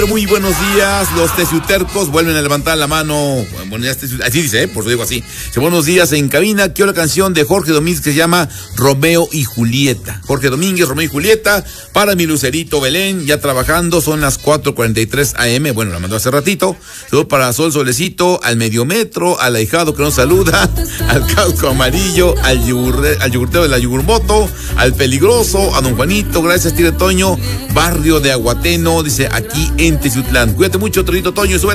Muy buenos días, los teciutercos vuelven a levantar la mano. Bueno, ya así dice, por eso digo así. Buenos días en cabina. Quiero la canción de Jorge Domínguez que se llama Romeo y Julieta. Jorge Domínguez, Romeo y Julieta, para mi Lucerito Belén, ya trabajando, son las 4:43 AM. Bueno, la mandó hace ratito. Luego para Sol Solecito, al Mediometro, al ahijado que nos saluda, al Casco Amarillo, al yogurteo de la Yogurmoto, al Peligroso, a don Juanito, gracias, Tire Toño, barrio de Aguateno, dice aquí en Teciutlán. Cuídate mucho, Torito Toño, sube